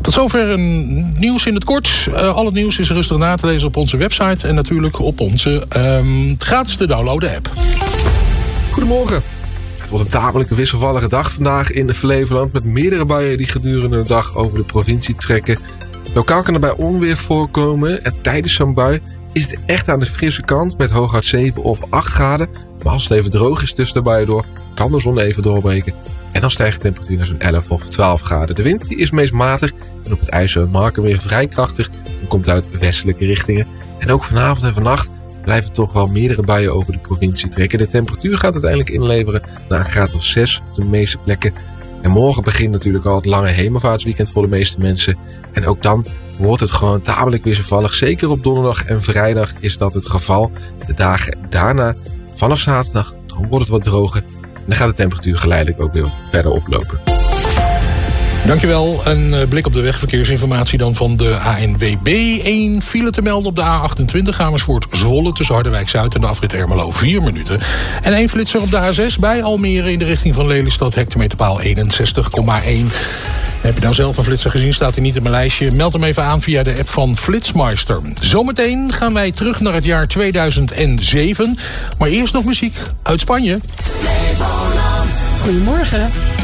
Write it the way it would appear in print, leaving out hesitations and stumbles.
Tot zover een nieuws in het kort. Al het nieuws is rustig na te lezen op onze website en natuurlijk op onze gratis te downloaden app. Goedemorgen. Het wordt een tamelijk wisselvallige dag vandaag in Flevoland met meerdere buien die gedurende de dag over de provincie trekken. Lokaal kan er bij onweer voorkomen en tijdens zo'n bui is het echt aan de frisse kant met hooguit 7 of 8 graden. Maar als het even droog is tussen de buien door, kan de zon even doorbreken. En dan stijgt de temperatuur naar zo'n 11 of 12 graden. De wind die is meest matig en op het IJssel en Marken weer vrij krachtig en komt uit westelijke richtingen. En ook vanavond en vannacht blijven toch wel meerdere buien over de provincie trekken. De temperatuur gaat uiteindelijk inleveren naar een graad of 6 op de meeste plekken. En morgen begint natuurlijk al het lange hemelvaartsweekend voor de meeste mensen. En ook dan wordt het gewoon tamelijk wisselvallig. Zeker op donderdag en vrijdag is dat het geval. De dagen daarna, vanaf zaterdag, dan wordt het wat droger. En dan gaat de temperatuur geleidelijk ook weer wat verder oplopen. Dankjewel. Een blik op de wegverkeersinformatie dan van de ANWB. 1 file te melden op de A28 Amersfoort-Zwolle tussen Harderwijk-Zuid en de afrit Ermelo 4 minuten. En 1 flitser op de A6 bij Almere in de richting van Lelystad, hectometerpaal 61,1. Heb je nou zelf een flitser gezien? Staat hij niet in mijn lijstje? Meld hem even aan via de app van Flitsmeister. Zometeen gaan wij terug naar het jaar 2007. Maar eerst nog muziek uit Spanje. Goedemorgen.